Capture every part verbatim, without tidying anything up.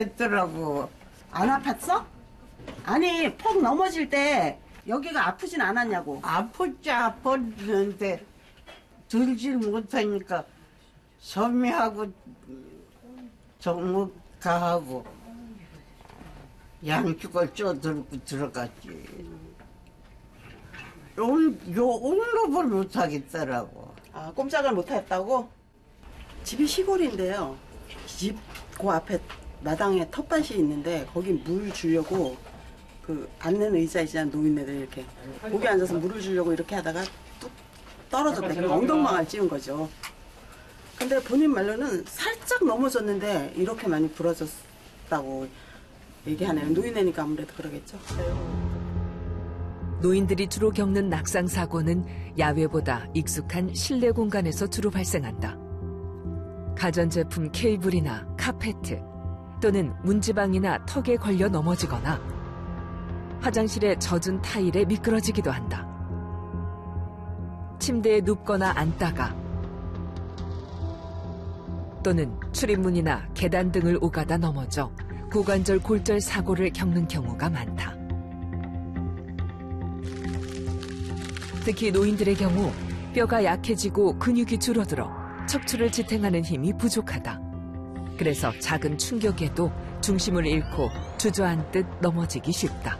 했더라고. 안 아팠어? 아니, 폭 넘어질 때 여기가 아프진 않았냐고. 아팠지 아팠는데 들질 못하니까 섬유하고 정목가하고 양쪽을 쪼들고 들어갔지. 온, 요 온rop을 못하겠더라고. 아, 꼼짝을 못 했다고? 집이 시골인데요. 집 그 앞에 마당에 텃밭이 있는데 거기 물 주려고 그 앉는 의자 있잖아, 노인네들 이렇게 거기 앉아서 물을 주려고 이렇게 하다가 뚝 떨어졌대. 그럼 엉덩방아를 찧은 거죠. 근데 본인 말로는 살짝 넘어졌는데 이렇게 많이 부러졌다고 얘기하네요. 노인네니까 아무래도 그러겠죠. 노인들이 주로 겪는 낙상 사고는 야외보다 익숙한 실내 공간에서 주로 발생한다. 가전제품 케이블이나 카페트 또는 문지방이나 턱에 걸려 넘어지거나 화장실의 젖은 타일에 미끄러지기도 한다. 침대에 눕거나 앉다가 또는 출입문이나 계단 등을 오가다 넘어져 고관절 골절 사고를 겪는 경우가 많다. 특히 노인들의 경우 뼈가 약해지고 근육이 줄어들어 척추를 지탱하는 힘이 부족하다. 그래서 작은 충격에도 중심을 잃고 주저앉듯 넘어지기 쉽다.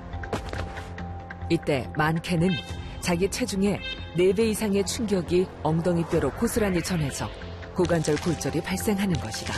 이때 많게는 자기 체중의 네 배 이상의 충격이 엉덩이 뼈로 고스란히 전해져 고관절 골절이 발생하는 것이다.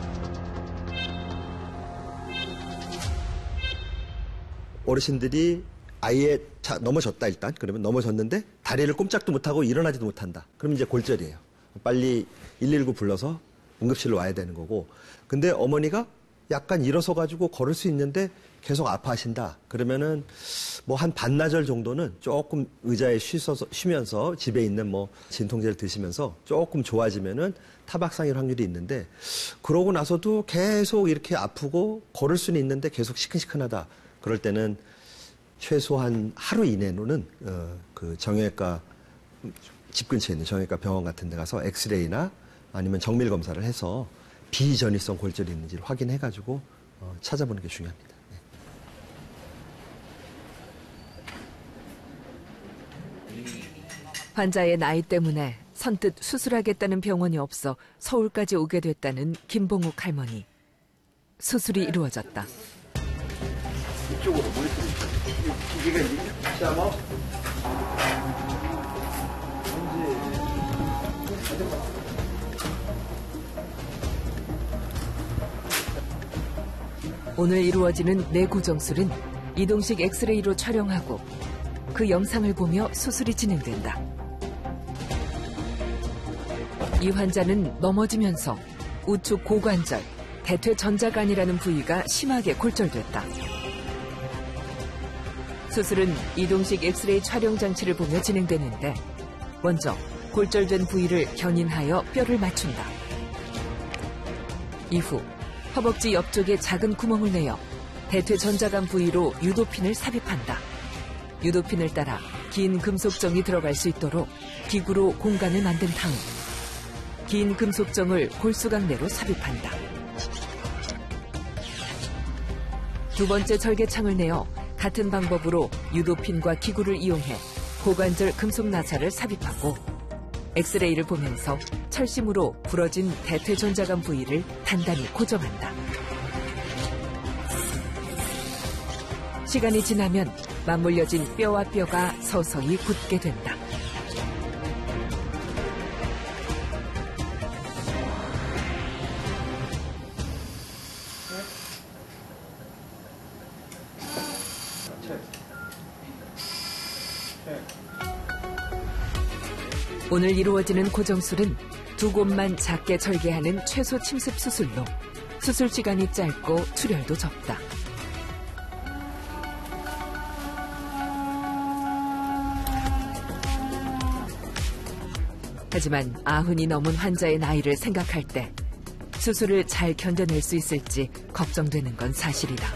어르신들이 아예 자, 넘어졌다 일단. 그러면 넘어졌는데 다리를 꼼짝도 못하고 일어나지도 못한다. 그럼 이제 골절이에요. 빨리 일일구 불러서 응급실로 와야 되는 거고. 근데 어머니가 약간 일어서 가지고 걸을 수 있는데 계속 아파하신다. 그러면은 뭐 한 반나절 정도는 조금 의자에 쉬어서, 쉬면서 집에 있는 뭐 진통제를 드시면서 조금 좋아지면은 타박상일 확률이 있는데 그러고 나서도 계속 이렇게 아프고 걸을 수는 있는데 계속 시큰시큰하다. 그럴 때는 최소한 하루 이내로는 어, 그 정형외과 집 근처에 있는 정형외과 병원 같은 데 가서 엑스레이나 아니면 정밀 검사를 해서 비전이성 골절이 있는지를 확인해 가지고 어, 찾아보는 게 중요합니다. 네. 환자의 나이 때문에 선뜻 수술하겠다는 병원이 없어 서울까지 오게 됐다는 김봉욱 할머니. 수술이 이루어졌다. 이쪽으로 모니터링. 기계가 이렇게 잡아. 오늘 이루어지는 뇌고정술은 이동식 엑스레이로 촬영하고 그 영상을 보며 수술이 진행된다. 이 환자는 넘어지면서 우측 고관절, 대퇴전자간이라는 부위가 심하게 골절됐다. 수술은 이동식 엑스레이 촬영 장치를 보며 진행되는데 먼저 골절된 부위를 견인하여 뼈를 맞춘다. 이후 허벅지 옆쪽에 작은 구멍을 내어 대퇴전자간 부위로 유도핀을 삽입한다. 유도핀을 따라 긴 금속정이 들어갈 수 있도록 기구로 공간을 만든 다음 긴 금속정을 골수각 내로 삽입한다. 두 번째 절개창을 내어 같은 방법으로 유도핀과 기구를 이용해 고관절 금속 나사를 삽입하고 엑스레이를 보면서 철심으로 부러진 대퇴전자간 부위를 단단히 고정한다. 시간이 지나면 맞물려진 뼈와 뼈가 서서히 굳게 된다. 오늘 이루어지는 고정술은 두 곳만 작게 절개하는 최소 침습 수술로 수술 시간이 짧고 출혈도 적다. 하지만 아흔이 넘은 환자의 나이를 생각할 때 수술을 잘 견뎌낼 수 있을지 걱정되는 건 사실이다.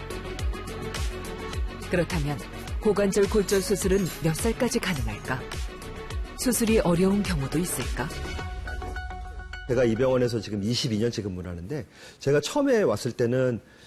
그렇다면 고관절 골절 수술은 몇 살까지 가능할까? 수술이 어려운 경우도 있을까? 제가 이 병원에서 지금 이십이 년째 근무를 하는데 제가 처음에 왔을 때는